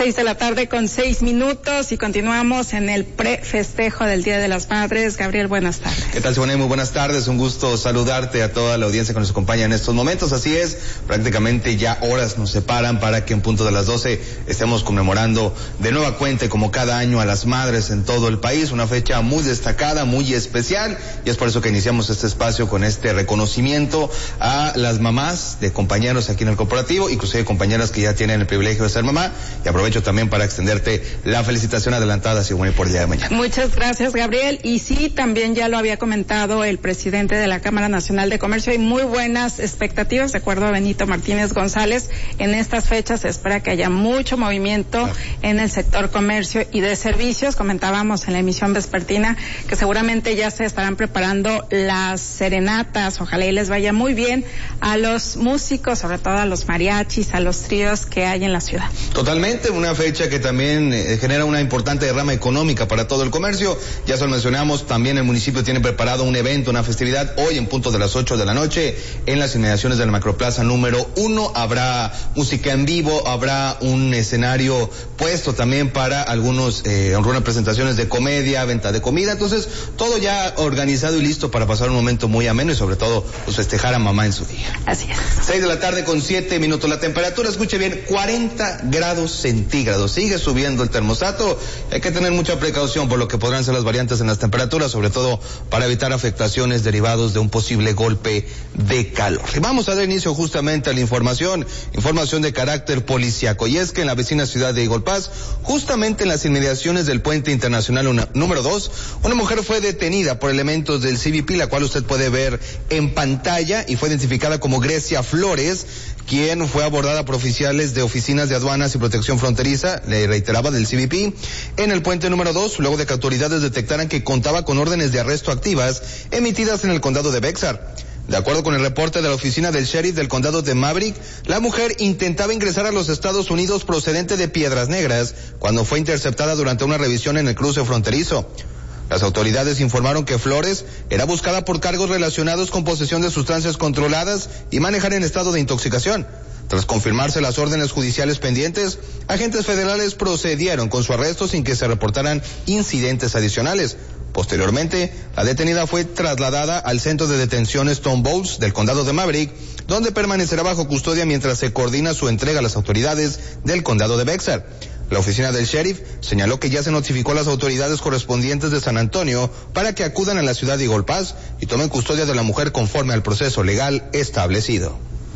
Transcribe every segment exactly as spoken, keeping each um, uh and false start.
Seis de la tarde con seis minutos y continuamos en el pre-festejo del Día de las Madres. Gabriel, buenas tardes. ¿Qué tal, Simone? Muy buenas tardes. Un gusto saludarte a toda la audiencia que nos acompaña en estos momentos. Así es, prácticamente ya horas nos separan para que en punto de las doce estemos conmemorando de nueva cuenta, como cada año, a las madres en todo el país. Una fecha muy destacada, muy especial, y es por eso que iniciamos este espacio con este reconocimiento a las mamás de compañeros aquí en el corporativo, inclusive compañeras que ya tienen el privilegio de ser mamá, y aprovecho también para extenderte la felicitación adelantada, Simone, por el día de mañana. Muchas gracias, Gabriel. Y sí, también ya lo había comentado el presidente de la Cámara Nacional de Comercio, hay muy buenas expectativas, de acuerdo a Benito Martínez González. En estas fechas se espera que haya mucho movimiento claro. en el sector comercio y de servicios. Comentábamos en la emisión vespertina que seguramente ya se estarán preparando las serenatas, ojalá y les vaya muy bien a los músicos, sobre todo a los mariachis, a los tríos que hay en la ciudad. Totalmente, una fecha que también eh, genera una importante derrama económica para todo el comercio. Ya se lo mencionamos, también el municipio tiene preparado un evento, una festividad, hoy en punto de las ocho de la noche, en las inmediaciones de la Macroplaza número uno. Habrá música en vivo, habrá un escenario puesto también para algunos, eh, algunas presentaciones de comedia, venta de comida. Entonces, todo ya organizado y listo para pasar un momento muy ameno y sobre todo, pues, festejar a mamá en su día. Así es. Seis de la tarde con siete minutos. La temperatura, escuche bien, cuarenta grados centígrados. Sigue subiendo el termostato. Hay que tener mucha precaución por lo que podrán ser las variantes en las temperaturas, sobre todo para evitar afectaciones derivados de un posible golpe de calor. Y vamos a dar inicio justamente a la información, información de carácter policiaco. Y es que en la vecina ciudad de Eagle Pass, justamente en las inmediaciones del puente internacional una, número dos, una mujer fue detenida por elementos del C B P, la cual usted puede ver en pantalla, y fue identificada como Grecia Flores, quien fue abordada por oficiales de oficinas de aduanas y protección fronteriza, le reiteraba, del C B P, en el puente número dos, luego de que autoridades detectaran que contaba con órdenes de arresto activas emitidas en el condado de Bexar. De acuerdo con el reporte de la oficina del sheriff del condado de Maverick, la mujer intentaba ingresar a los Estados Unidos procedente de Piedras Negras cuando fue interceptada durante una revisión en el cruce fronterizo. Las autoridades informaron que Flores era buscada por cargos relacionados con posesión de sustancias controladas y manejar en estado de intoxicación. Tras confirmarse las órdenes judiciales pendientes, agentes federales procedieron con su arresto sin que se reportaran incidentes adicionales. Posteriormente, la detenida fue trasladada al centro de detención Stone Bowls del condado de Maverick, donde permanecerá bajo custodia mientras se coordina su entrega a las autoridades del condado de Bexar. La oficina del sheriff señaló que ya se notificó a las autoridades correspondientes de San Antonio para que acudan a la ciudad de Eagle Pass y tomen custodia de la mujer conforme al proceso legal establecido.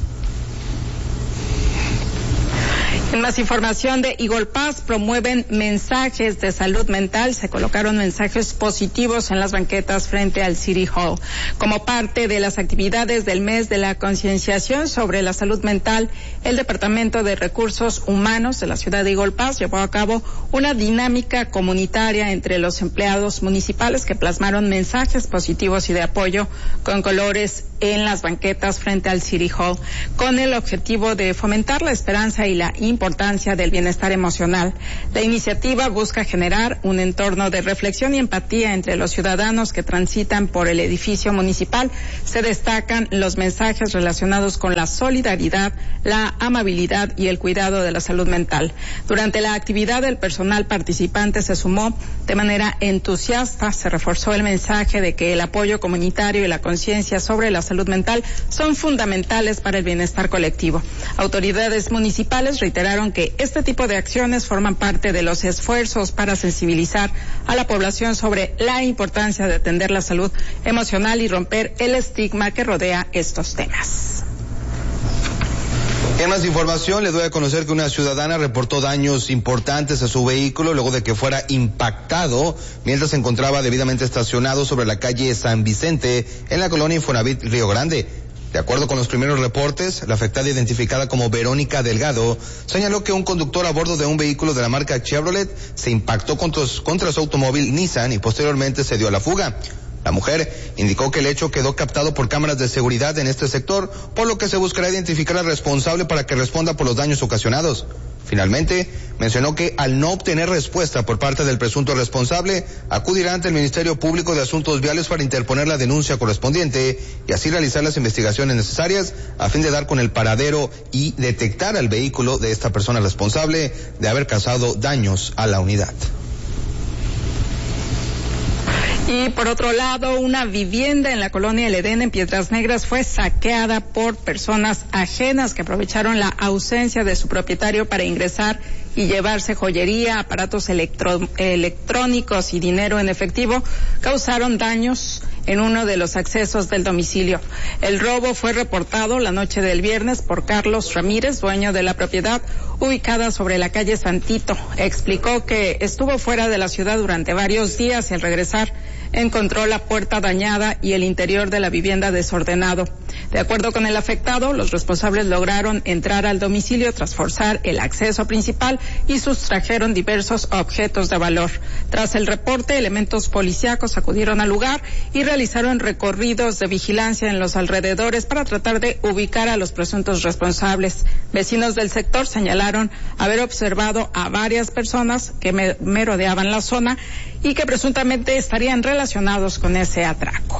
En más información de Eagle Pass, promueven mensajes de salud mental. Se colocaron mensajes positivos en las banquetas frente al City Hall. Como parte de las actividades del mes de la concienciación sobre la salud mental, el Departamento de Recursos Humanos de la ciudad de Eagle Pass llevó a cabo una dinámica comunitaria entre los empleados municipales que plasmaron mensajes positivos y de apoyo con colores en las banquetas frente al City Hall, con el objetivo de fomentar la esperanza y la importancia del bienestar emocional. La iniciativa busca generar un entorno de reflexión y empatía entre los ciudadanos que transitan por el edificio municipal. Se destacan los mensajes relacionados con la solidaridad, la amabilidad y el cuidado de la salud mental. Durante la actividad, el personal participante se sumó de manera entusiasta. Se reforzó el mensaje de que el apoyo comunitario y la conciencia sobre la salud mental son fundamentales para el bienestar colectivo. Autoridades municipales reiteraron que este tipo de acciones forman parte de los esfuerzos para sensibilizar a la población sobre la importancia de atender la salud emocional y romper el estigma que rodea estos temas. En más información, le doy a conocer que una ciudadana reportó daños importantes a su vehículo luego de que fuera impactado mientras se encontraba debidamente estacionado sobre la calle San Vicente en la colonia Infonavit Río Grande. De acuerdo con los primeros reportes, la afectada, identificada como Verónica Delgado, señaló que un conductor a bordo de un vehículo de la marca Chevrolet se impactó contra, contra su automóvil Nissan y posteriormente se dio a la fuga. La mujer indicó que el hecho quedó captado por cámaras de seguridad en este sector, por lo que se buscará identificar al responsable para que responda por los daños ocasionados. Finalmente, mencionó que al no obtener respuesta por parte del presunto responsable, acudirá ante el Ministerio Público de Asuntos Viales para interponer la denuncia correspondiente y así realizar las investigaciones necesarias a fin de dar con el paradero y detectar al vehículo de esta persona responsable de haber causado daños a la unidad. Y por otro lado, una vivienda en la colonia El Edén en Piedras Negras fue saqueada por personas ajenas que aprovecharon la ausencia de su propietario para ingresar y llevarse joyería, aparatos electro, electrónicos y dinero en efectivo. Causaron daños en uno de los accesos del domicilio. El robo fue reportado la noche del viernes por Carlos Ramírez, dueño de la propiedad ubicada sobre la calle Santito. Explicó que estuvo fuera de la ciudad durante varios días y al regresar encontró la puerta dañada y el interior de la vivienda desordenado. De acuerdo con el afectado, los responsables lograron entrar al domicilio tras forzar el acceso principal y sustrajeron diversos objetos de valor. Tras el reporte, elementos policíacos acudieron al lugar y realizaron recorridos de vigilancia en los alrededores para tratar de ubicar a los presuntos responsables. Vecinos del sector señalaron haber observado a varias personas que me- merodeaban la zona y que presuntamente estarían relacionados con ese atraco.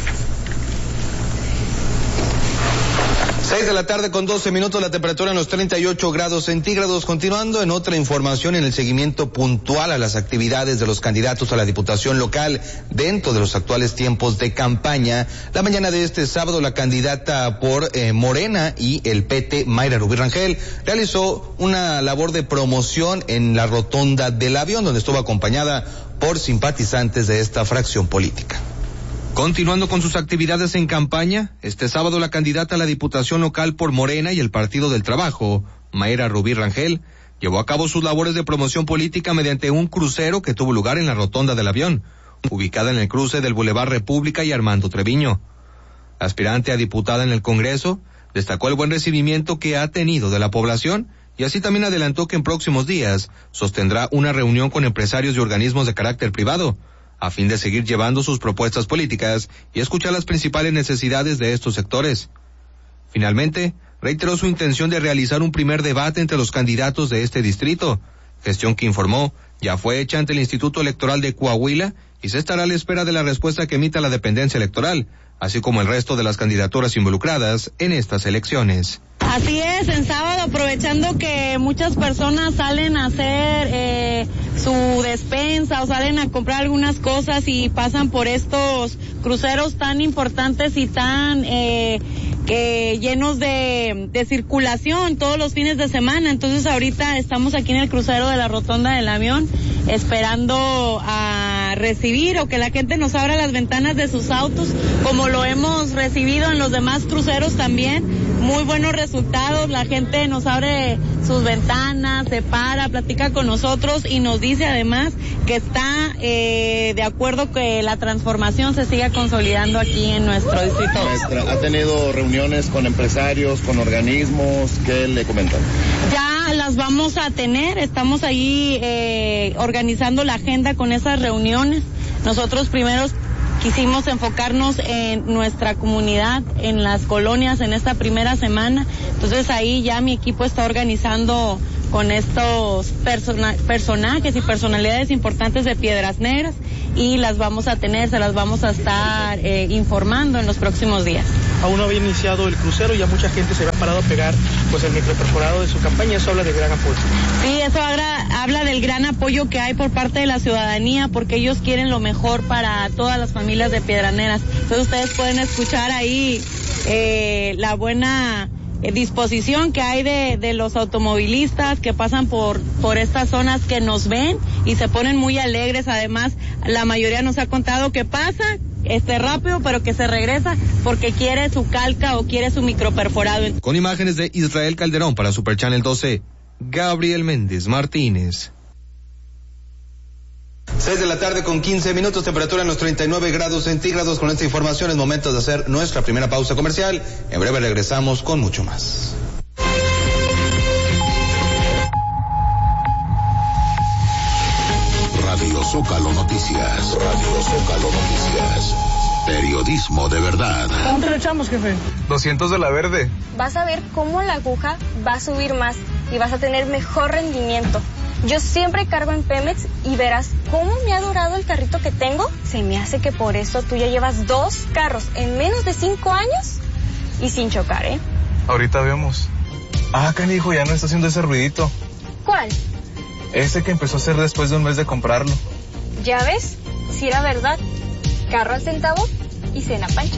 Seis de la tarde con doce minutos, la temperatura en los treinta y ocho grados centígrados. Continuando en otra información, en el seguimiento puntual a las actividades de los candidatos a la diputación local dentro de los actuales tiempos de campaña, la mañana de este sábado la candidata por eh, Morena y el P T, Mayra Rubí Rangel, realizó una labor de promoción en la rotonda del Avión, donde estuvo acompañada por simpatizantes de esta fracción política. Continuando con sus actividades en campaña, este sábado la candidata a la diputación local por Morena y el Partido del Trabajo, Mayra Rubí Rangel, llevó a cabo sus labores de promoción política mediante un crucero que tuvo lugar en la Rotonda del Avión, ubicada en el cruce del Boulevard República y Armando Treviño. La aspirante a diputada en el Congreso destacó el buen recibimiento que ha tenido de la población y así también adelantó que en próximos días sostendrá una reunión con empresarios y organismos de carácter privado, a fin de seguir llevando sus propuestas políticas y escuchar las principales necesidades de estos sectores. Finalmente, reiteró su intención de realizar un primer debate entre los candidatos de este distrito, gestión que informó ya fue hecha ante el Instituto Electoral de Coahuila y se estará a la espera de la respuesta que emita la dependencia electoral, así como el resto de las candidaturas involucradas en estas elecciones. Así es, en sábado, aprovechando que muchas personas salen a hacer eh, su despensa o salen a comprar algunas cosas y pasan por estos cruceros tan importantes y tan eh, que llenos de, de circulación todos los fines de semana. Entonces ahorita estamos aquí en el crucero de la Rotonda del Avión esperando a recibir o que la gente nos abra las ventanas de sus autos, como lo hemos recibido en los demás cruceros también. Muy buenos resultados, la gente nos abre sus ventanas, se para, platica con nosotros y nos dice además que está eh, de acuerdo que la transformación se siga consolidando aquí en nuestro distrito. Maestra, ¿ha tenido reuniones con empresarios, con organismos? ¿Qué le comentan? Ya las vamos a tener, estamos ahí eh, organizando la agenda con esas reuniones. Nosotros primero quisimos enfocarnos en nuestra comunidad, en las colonias, en esta primera semana. Entonces ahí ya mi equipo está organizando con estos persona- personajes y personalidades importantes de Piedras Negras y las vamos a tener, se las vamos a estar eh, informando en los próximos días. Aún no había iniciado el crucero y ya mucha gente se había parado a pegar pues el microperforado de su campaña. Eso habla de gran apoyo. Sí, eso habla, habla del gran apoyo que hay por parte de la ciudadanía, porque ellos quieren lo mejor para todas las familias de Piedras Negras. Entonces ustedes pueden escuchar ahí eh, la buena eh, disposición que hay de, de los automovilistas que pasan por, por estas zonas, que nos ven y se ponen muy alegres. Además, la mayoría nos ha contado que pasa este rápido, pero que se regresa porque quiere su calca o quiere su microperforado. Con imágenes de Israel Calderón para Super Channel doce, Gabriel Méndez Martínez. Seis de la tarde con quince minutos, temperatura en los treinta y nueve grados centígrados. Con esta información es momento de hacer nuestra primera pausa comercial. En breve regresamos con mucho más. Radio Zócalo Noticias. Radio Zócalo Noticias. Periodismo de verdad. ¿Cuánto le echamos, jefe? doscientos de la verde. Vas a ver cómo la aguja va a subir más y vas a tener mejor rendimiento. Yo siempre cargo en Pemex y verás cómo me ha durado el carrito que tengo. Se me hace que por eso tú ya llevas dos carros en menos de cinco años y sin chocar, ¿eh? Ahorita vemos. Ah, canijo, ya no está haciendo ese ruidito. ¿Cuál? Ese que empezó a hacer después de un mes de comprarlo. ¿Ya ves? Si era verdad. Carro al centavo y cena Pancho.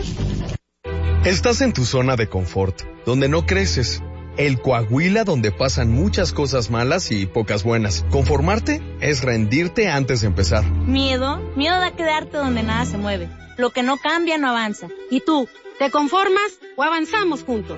Estás en tu zona de confort, donde no creces. El Coahuila donde pasan muchas cosas malas y pocas buenas. Conformarte es rendirte antes de empezar. Miedo, miedo a quedarte donde nada se mueve. Lo que no cambia no avanza. ¿Y tú, te conformas o avanzamos juntos?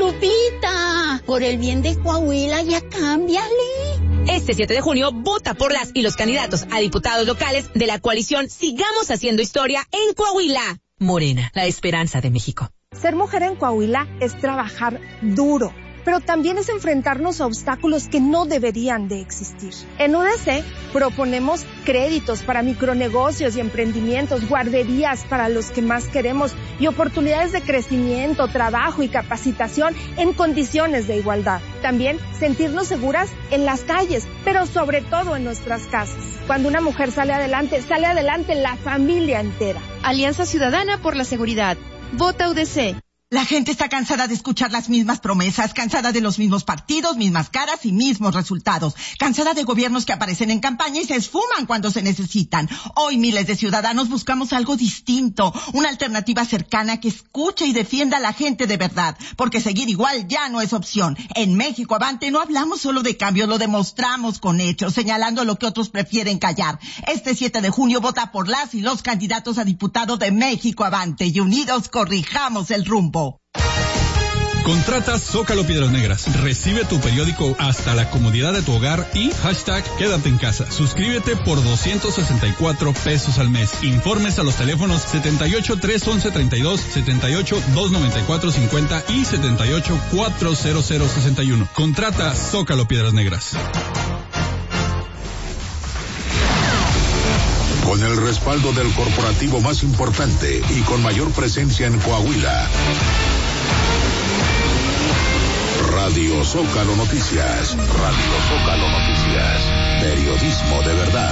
Lupita, por el bien de Coahuila ya cámbiale. Este siete de junio, vota por las y los candidatos a diputados locales de la coalición Sigamos Haciendo Historia en Coahuila. Morena, la esperanza de México. Ser mujer en Coahuila es trabajar duro, pero también es enfrentarnos a obstáculos que no deberían de existir. En U D C proponemos créditos para micronegocios y emprendimientos, guarderías para los que más queremos y oportunidades de crecimiento, trabajo y capacitación en condiciones de igualdad. También sentirnos seguras en las calles, pero sobre todo en nuestras casas. Cuando una mujer sale adelante, sale adelante la familia entera. Alianza Ciudadana por la Seguridad. Vota U D C. La gente está cansada de escuchar las mismas promesas, cansada de los mismos partidos, mismas caras y mismos resultados, cansada de gobiernos que aparecen en campaña y se esfuman cuando se necesitan. Hoy miles de ciudadanos buscamos algo distinto, una alternativa cercana que escuche y defienda a la gente de verdad, porque seguir igual ya no es opción. En México Avante no hablamos solo de cambios, lo demostramos con hechos, señalando lo que otros prefieren callar. Este siete de junio vota por las y los candidatos a diputado de México Avante y unidos corrijamos el rumbo. Contrata Zócalo Piedras Negras. Recibe tu periódico hasta la comodidad de tu hogar y hashtag quédate en casa. Suscríbete por doscientos sesenta y cuatro pesos al mes. Informes a los teléfonos setenta y ocho, tres once, treinta y dos, setenta y ocho, dos noventa y cuatro, cincuenta y setenta y ocho, cuatrocientos sesenta y uno. Contrata Zócalo Piedras Negras. Con el respaldo del corporativo más importante y con mayor presencia en Coahuila. Radio Zócalo Noticias. Radio Zócalo Noticias. Periodismo de verdad.